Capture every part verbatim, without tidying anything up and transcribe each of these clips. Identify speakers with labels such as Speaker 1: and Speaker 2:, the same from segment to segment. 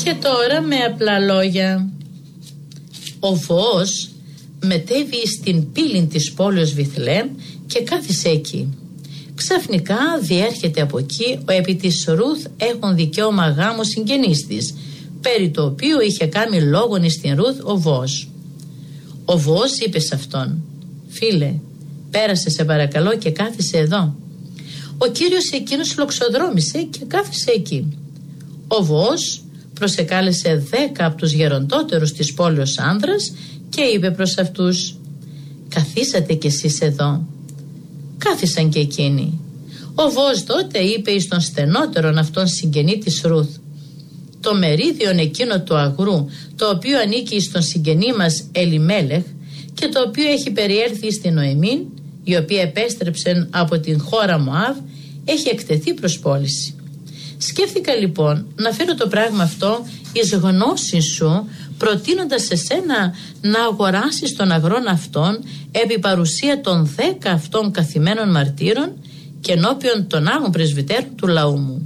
Speaker 1: Και τώρα με απλά λόγια. Ο Βοός μετέβη στην πύλην της πόλεως Βιθλεέμ και κάθισε εκεί. Ξαφνικά διέρχεται από εκεί ο επί της Ρούθ έχουν δικαίωμα γάμου συγγενής της, περί το οποίο είχε κάνει λόγον εις την Ρούθ ο Βοός. Ο Βοός είπε σε αυτόν: «Φίλε, πέρασε σε παρακαλώ και κάθισε εδώ». Ο Κύριος εκείνος λοξοδρόμησε και κάθισε εκεί. Ο Βοός προσεκάλεσε δέκα από τους γεροντότερους της πόλεως άνδρας και είπε προς αυτούς: «Καθίσατε κι εσείς εδώ». Κάθισαν και εκείνοι. Ο Βοός τότε είπε εις τον στενότερον αυτόν συγγενή της Ρούθ: «Το μερίδιον εκείνο του αγρού, το οποίο ανήκει εις τον συγγενή μας Ελιμέλεχ και το οποίο έχει περιέλθει στην Νοεμίν, η οποία επέστρεψε από την χώρα Μωάβ, έχει εκτεθεί προς πώληση». Σκέφτηκα λοιπόν να φέρω το πράγμα αυτό εις γνώση σου, προτείνοντας σε σένα να αγοράσεις τον αγρόν αυτόν επί παρουσία των δέκα αυτών καθημένων μαρτύρων και ενώπιον των άλλων πρεσβυτέρων του λαού μου.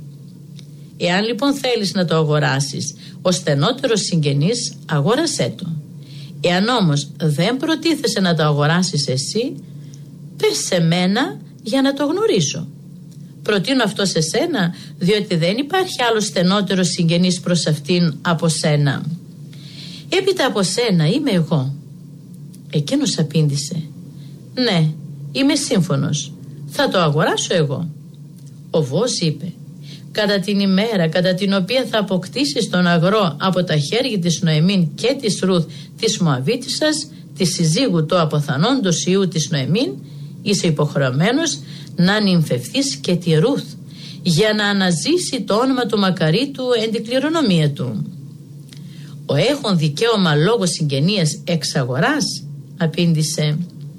Speaker 1: Εάν λοιπόν θέλεις να το αγοράσεις, ο στενότερος συγγενής αγόρασέ το. Εάν όμως δεν προτίθεσαι να το αγοράσεις εσύ, πες σε μένα για να το γνωρίσω. Προτείνω αυτό σε σένα, διότι δεν υπάρχει άλλος στενότερος συγγενής προς αυτήν από σένα. Έπειτα από σένα είμαι εγώ. Εκείνος απήντησε: «Ναι, είμαι σύμφωνος, θα το αγοράσω εγώ». Ο Βοός είπε: «Κατά την ημέρα κατά την οποία θα αποκτήσεις τον αγρό από τα χέρια της Νοεμίν και της Ρούθ της Μωαβίτισσας, της συζύγου του αποθανόντος ιού της Νοεμίν, είσαι υποχρεωμένος να νυμφευθείς και τη Ρούθ, για να αναζήσει το όνομα του μακαρίτου εν την κληρονομία του». Ο έχων δικαίωμα λόγω συγγενείας εξαγοράς απήντησε: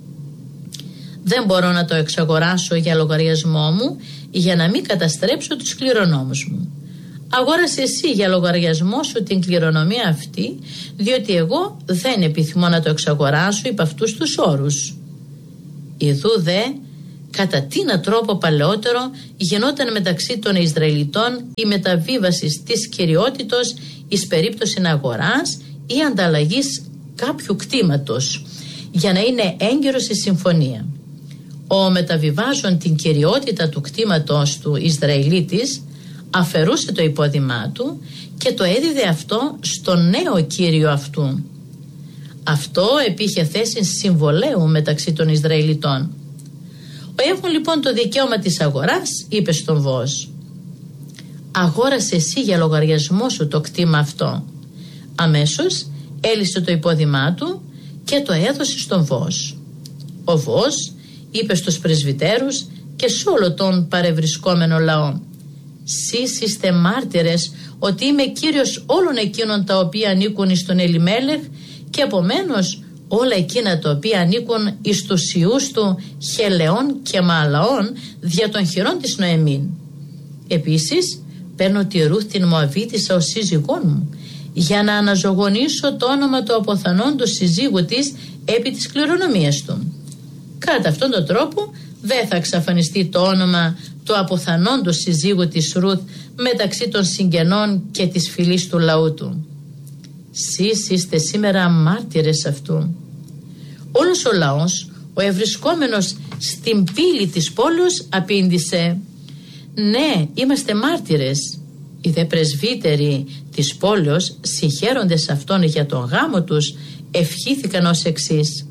Speaker 1: «Δεν μπορώ να το εξαγοράσω για λογαριασμό μου, για να μην καταστρέψω τους κληρονόμους μου. Αγόρασε εσύ για λογαριασμό σου την κληρονομία αυτή, διότι εγώ δεν επιθυμώ να το εξαγοράσω υπ' αυτούς τους όρους». Ιδού δε, κατά τίνα τρόπο παλαιότερο γινόταν μεταξύ των Ισραηλιτών η μεταβίβαση της κυριότητος εις περίπτωση αγοράς ή ανταλλαγής κάποιου κτήματος, για να είναι έγκυρος η συμφωνία. Ο μεταβιβάζον την κυριότητα του κτήματος του Ισραηλίτης αφαιρούσε το υπόδημά του και το έδιδε αυτό στον νέο κύριο αυτού. Αυτό επήχε θέση συμβολέου μεταξύ των Ισραηλιτών. Έχουν λοιπόν το δικαίωμα της αγοράς, είπε στον Βοός: «Αγόρασε εσύ για λογαριασμό σου το κτήμα αυτό». Αμέσως έλυσε το υπόδημά του και το έδωσε στον Βοός. Ο Βοός είπε στους πρεσβυτέρους και σε όλο τον παρευρισκόμενο λαό: «Σεις είστε μάρτυρες ότι είμαι κύριος όλων εκείνων τα οποία ανήκουν εις τον Ελιμέλεχ και επομένως όλα εκείνα τα οποία ανήκουν εις τους ιούς του Χελεών και Μαλαών δια των χειρών της Νοεμίν. Επίσης παίρνω τη Ρούθ την Μωαβίτισσα ως σύζυγόν μου, για να αναζωογονήσω το όνομα του αποθανόντος συζύγου της επί της κληρονομίας του. Κατά αυτόν τον τρόπο δεν θα εξαφανιστεί το όνομα του αποθανόντος συζύγου της Ρούθ μεταξύ των συγγενών και της φυλής του λαού του. Σεις είστε σήμερα μάρτυρες αυτού». Όλος ο λαός, ο ευρισκόμενος στην πύλη της πόλεως, απήντησε: «Ναι, είμαστε μάρτυρες». Οι δε πρεσβύτεροι της πόλεως, συγχαίροντες αυτόν για τον γάμο τους, ευχήθηκαν ως εξής: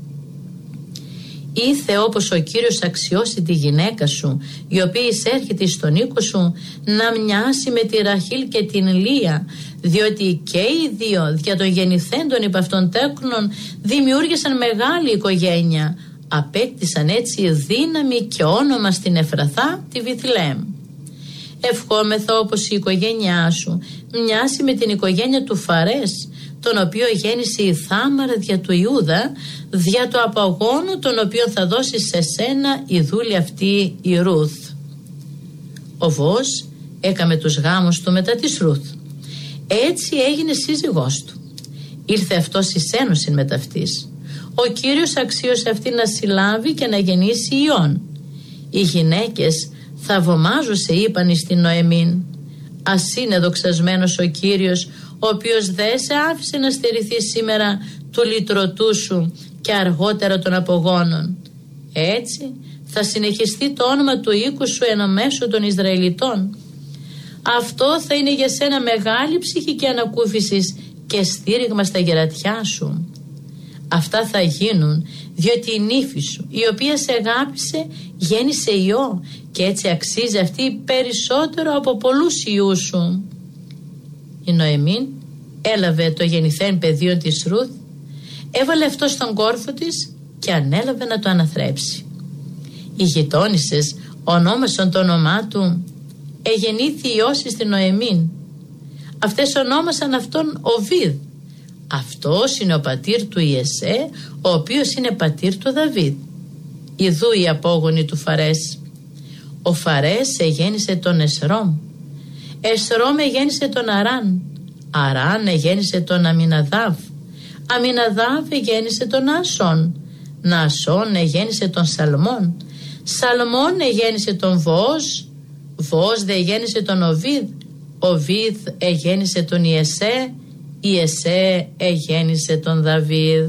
Speaker 1: «Ήθε όπως ο Κύριος αξιώσει τη γυναίκα σου, η οποία εισέρχεται στον οίκο σου, να μοιάσει με τη Ραχήλ και την Λία, διότι και οι δύο δια των γεννηθέντων υπ' αυτών τέκνων δημιούργησαν μεγάλη οικογένεια, απέκτησαν έτσι δύναμη και όνομα στην Εφραθά τη Βιθλεέμ. Ευχόμεθα όπως η οικογένειά σου μοιάσει με την οικογένεια του Φαρές, τον οποίο γέννησε η Θάμαρα δια του Ιούδα, δια του απαγώνου τον οποίο θα δώσει σε σένα η δούλη αυτή η Ρούθ». Ο Βοός έκαμε τους γάμους του μετά της Ρούθ. Έτσι έγινε σύζυγός του. Ήρθε αυτός εις ένωση με ταυτής. Ο Κύριος αξίωσε αυτή να συλλάβει και να γεννήσει ιών. Οι γυναίκες θαυμάζουσε είπαν εις την Νοεμίν: «Ας είναι δοξασμένος ο Κύριος, ο οποίος δεν σε άφησε να στερηθεί σήμερα του λυτρωτού σου και αργότερα των απογόνων. Έτσι θα συνεχιστεί το όνομα του οίκου σου εν μέσω των Ισραηλιτών. Αυτό θα είναι για σένα μεγάλη ψυχική ανακούφιση και στήριγμα στα γερατιά σου. Αυτά θα γίνουν διότι η νύφη σου, η οποία σε αγάπησε, γέννησε ιό και έτσι αξίζει αυτή περισσότερο από πολλούς ιούς σου. Η Νοεμίν έλαβε το γεννηθέν πεδίο της Ρουθ, έβαλε αυτό στον κόρφο της και ανέλαβε να το αναθρέψει. Οι γειτόνισσες ονόμασαν το όνομά του «Εγεννήθη Υιός στην Νοεμίν». Αυτές ονόμασαν αυτόν Οβίδ. Αυτός είναι ο πατήρ του Ιεσέ, ο οποίος είναι πατήρ του Δαβίδ. Ιδού οι απόγονοι του Φαρές. Ο Φαρές εγέννησε τον Εσρόμ. Εσρόμ εγέννησε τον Αράν. Αράν εγέννησε τον Αμιναδάβ. Αμιναδάβ εγέννησε τον Ναασόν. Ναασόν εγέννησε τον Σαλμόν. Σαλμόν εγέννησε τον Βοόζ. Βοόζ δε εγέννησε τον Οβίδ. Οβίδ εγέννησε τον Ιεσέ. Ιεσέ εγέννησε τον Δαβίδ.